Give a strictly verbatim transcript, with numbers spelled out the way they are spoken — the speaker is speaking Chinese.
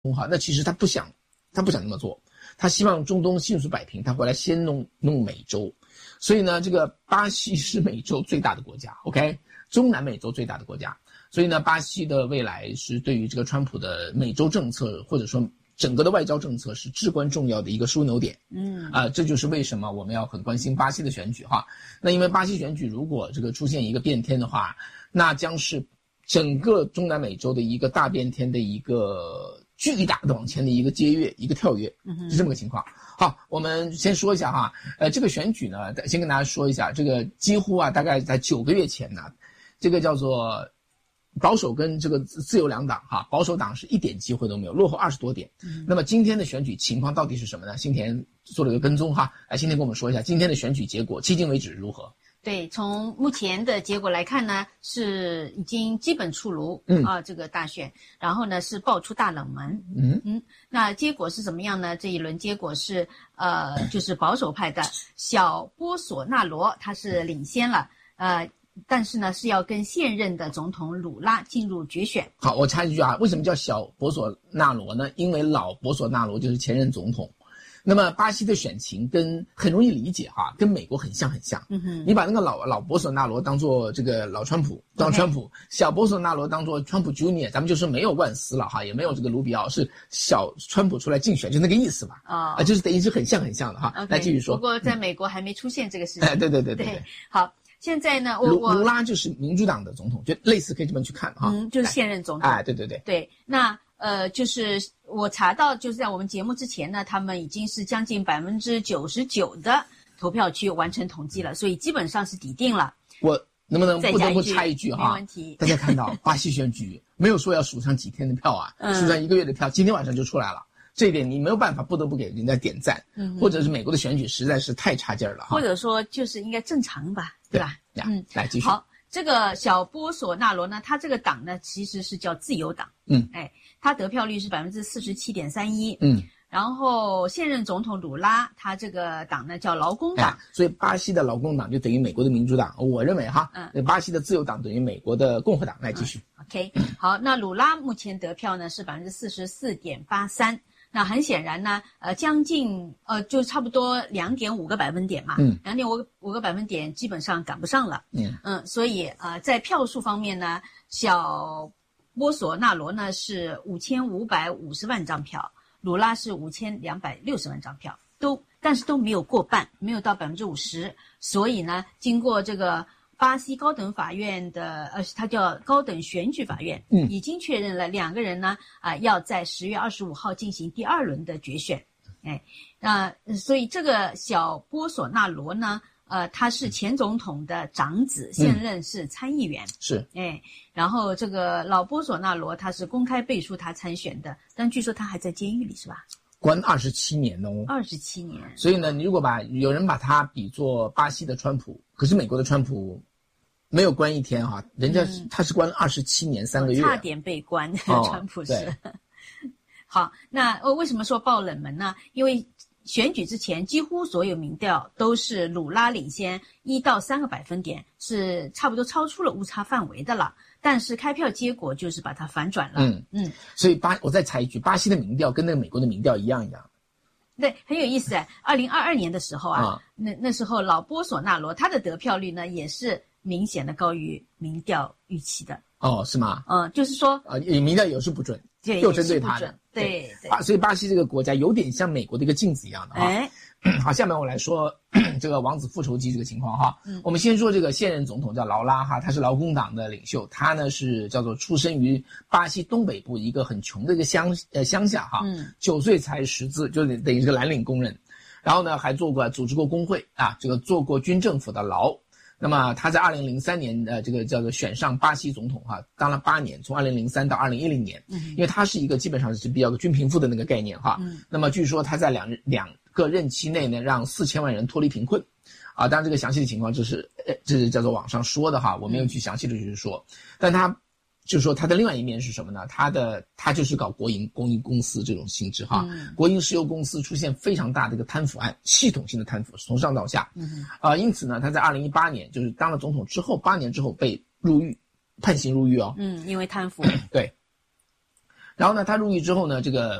哈，那其实他不想，他不想那么做，他希望中东迅速摆平，他回来先弄弄美洲。所以呢，这个巴西是美洲最大的国家 ，OK， 中南美洲最大的国家。所以呢，巴西的未来是对于这个川普的美洲政策，或者说整个的外交政策是至关重要的一个枢纽点。嗯，啊、呃，这就是为什么我们要很关心巴西的选举哈。那因为巴西选举如果这个出现一个变天的话，那将是整个中南美洲的一个大变天的一个巨大的往前的一个接跃，一个跳跃，是这么个情况。好，我们先说一下哈，呃，这个选举呢，先跟大家说一下，这个几乎啊，大概在九个月前呢，这个叫做保守跟这个自由两党哈，保守党是一点机会都没有，落后二十多点。嗯、那么今天的选举情况到底是什么呢？新田做了一个跟踪哈，来，新田跟我们说一下今天的选举结果，迄今为止如何？ 对，从目前的结果来看呢，是已经基本出炉，嗯啊，这个大选，然后呢是爆出大冷门，嗯嗯，那结果是怎么样呢？这一轮结果是，呃，就是保守派的小波索纳罗他是领先了，呃，但是呢是要跟现任的总统鲁拉进入决选。 好，我插一句啊，为什么叫小波索纳罗呢？因为老波索纳罗就是前任总统。那么巴西的选情跟很容易理解哈，跟美国很像很像。嗯哼，你把那个老老博索纳罗当做这个老川普，当川普； okay. 小博索纳罗当做川普 Junior， 咱们就说没有万斯了哈，也没有这个卢比奥，是小川普出来竞选，就那个意思吧。啊、哦，就是等于是很像很像的哈。Okay, 来继续说。 不过在美国还没出现这个事情。 哎，对对对 对, 对, 对。 好，现在呢，我卢卢拉就是民主党的总统，就类似可以这么去看哈。 嗯，就是现任总统。 哎，对对对。 对，那。呃，就是我查到，就是在我们节目之前呢，他们已经是将近百分之九十九的投票区完成统计了，所以基本上是抵定了。 我能不能不得不插一句哈？ 没问题。 大家看到巴西选举没有说要数上几天的票啊，嗯、数上一个月的票，今天晚上就出来了。这一点你没有办法，不得不给人家点赞，嗯、或者是美国的选举实在是太差劲儿了哈。 或者说就是应该正常吧，对吧？ 对嗯，来继续。 好。这个小波索纳罗呢，他这个党呢其实是叫自由党，嗯，哎，他得票率是百分之四十七点三一，嗯，然后现任总统鲁拉，他这个党呢叫劳工党， 哎、所以巴西的劳工党就等于美国的民主党，我认为哈，嗯，巴西的自由党等于美国的共和党。来继续、 嗯、，OK， 好，那鲁拉目前得票呢是百分之四十四点八三。那很显然呢，呃，将近呃，就差不多两点五个百分点嘛，嗯，两点五五个百分点基本上赶不上了，嗯嗯，所以呃，在票数方面呢，小波索纳罗呢是五千五百五十万张票，鲁拉是五千两百六十万张票，都但是都没有过半，没有到百分之五十，所以呢，经过这个。巴西高等法院的呃，它叫高等选举法院，嗯，已经确认了两个人呢，啊、呃，要在十月二十五号进行第二轮的决选，哎，那、呃、所以这个小波索纳罗呢，呃，他是前总统的长子，现任是参议员， 嗯、是， 哎，然后这个老波索纳罗他是公开背书他参选的，但据说他还在监狱里，是吧？ 关二十七年哦， 二十七年。 所以呢，你如果把有人把他比作巴西的川普，可是美国的川普。没有关一天哈，人家是、嗯、他是关二十七年三个月， 差点被关， 哦、 川普是。好，那为什么说爆冷门呢？因为选举之前，几乎所有民调都是鲁拉领先一到三个百分点，是差不多超出了误差范围的了。但是开票结果就是把它反转了。 嗯嗯，所以巴我再插一句，巴西的民调跟那个美国的民调一样一样。 对，很有意思哎。二零二二年的时候啊，啊那那时候老波索纳罗他的得票率呢也是。明显的高于民调预期的哦，是吗？ 嗯，就是说， 呃，民调有时不准， 对， 又针对他的， 对对, 对啊，所以巴西这个国家有点像美国的一个镜子一样的哈。哎，好，下面我来说这个王子复仇记这个情况哈。嗯，我们先说这个现任总统叫劳拉哈，他是劳工党的领袖，他呢是叫做出生于巴西东北部一个很穷的一个乡呃乡下哈，嗯，九岁才识字，就等于是个蓝领工人，然后呢还做过组织过工会啊，这个做过军政府的牢。那么他在二零零三年呃这个叫做选上巴西总统哈、啊，当了八年，从二零零三到二零一零年，嗯，因为他是一个基本上是比较均贫富的那个概念哈，嗯，那么据说他在两两个任期内呢，让四千万人脱离贫困，啊，当然这个详细的情况这是呃这是叫做网上说的哈，我没有去详细的去说，但他就是说他的另外一面是什么呢？他的他就是搞国营公益公司这种性质哈，嗯、国营石油公司出现非常大的一个贪腐案，系统性的贪腐，从上到下，嗯啊、呃，因此呢，他在二零一八年就是当了总统之后，八年之后被入狱，判刑入狱哦， 嗯，因为贪腐， 对。 然后呢，他入狱之后呢，这个